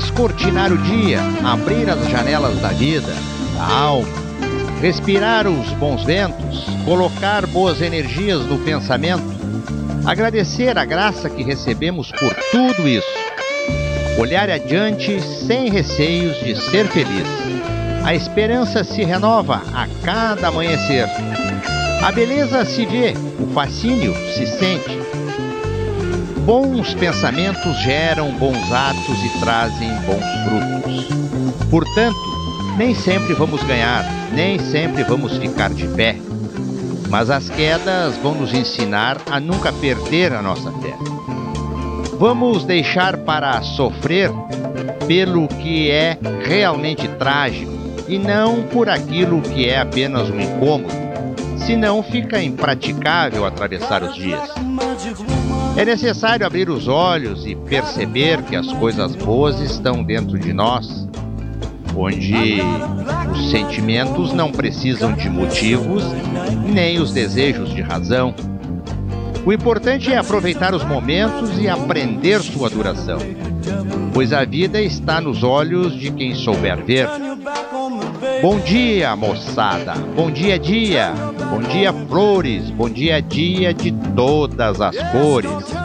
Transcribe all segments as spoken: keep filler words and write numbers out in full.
descortinar o dia, abrir as janelas da vida, da alma, respirar os bons ventos, colocar boas energias no pensamento, agradecer a graça que recebemos por tudo isso, olhar adiante sem receios de ser feliz. A esperança se renova a cada amanhecer. A beleza se vê, o fascínio se sente. Bons pensamentos geram bons atos e trazem bons frutos. Portanto, nem sempre vamos ganhar, nem sempre vamos ficar de pé. Mas as quedas vão nos ensinar a nunca perder a nossa fé. Vamos deixar para sofrer pelo que é realmente trágico e não por aquilo que é apenas um incômodo, senão fica impraticável atravessar os dias. É necessário abrir os olhos e perceber que as coisas boas estão dentro de nós, onde os sentimentos não precisam de motivos, nem os desejos de razão. O importante é aproveitar os momentos e aprender sua duração, pois a vida está nos olhos de quem souber ver. Bom dia, moçada! Bom dia, dia! Bom dia, flores! Bom dia, dia de todas as cores!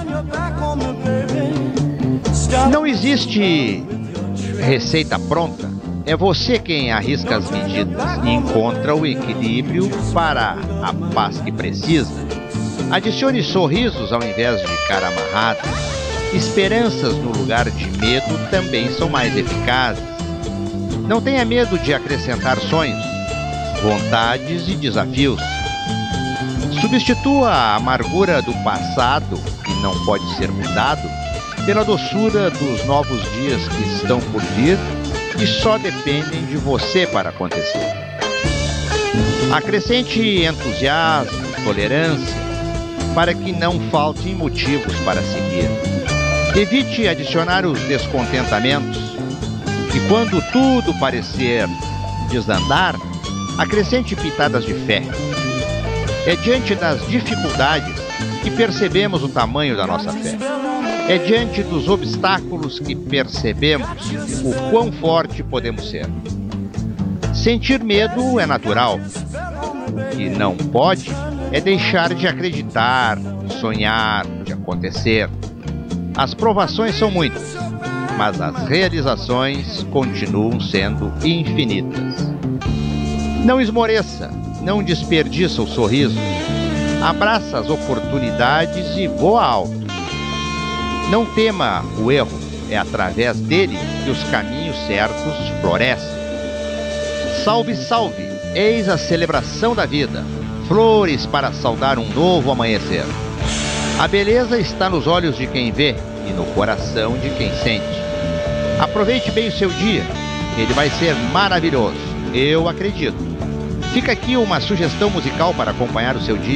Não existe receita pronta. É você quem arrisca as medidas e encontra o equilíbrio para a paz que precisa. Adicione sorrisos ao invés de cara amarrada. Esperanças no lugar de medo também são mais eficazes. Não tenha medo de acrescentar sonhos, vontades e desafios. Substitua a amargura do passado, que não pode ser mudado, pela doçura dos novos dias que estão por vir e só dependem de você para acontecer. Acrescente entusiasmo, tolerância, para que não faltem motivos para seguir. Evite adicionar os descontentamentos. E quando tudo parecer desandar, acrescente pitadas de fé. É diante das dificuldades que percebemos o tamanho da nossa fé. É diante dos obstáculos que percebemos o quão forte podemos ser. Sentir medo é natural. O que não pode é deixar de acreditar, de sonhar, de acontecer. As provações são muitas, mas as realizações continuam sendo infinitas. Não esmoreça, não desperdiça o sorriso. Abraça as oportunidades e voa alto. Não tema o erro, é através dele que os caminhos certos florescem. Salve, salve, eis a celebração da vida, flores para saudar um novo amanhecer. A beleza está nos olhos de quem vê e no coração de quem sente. Aproveite bem o seu dia, ele vai ser maravilhoso, eu acredito. Fica aqui uma sugestão musical para acompanhar o seu dia.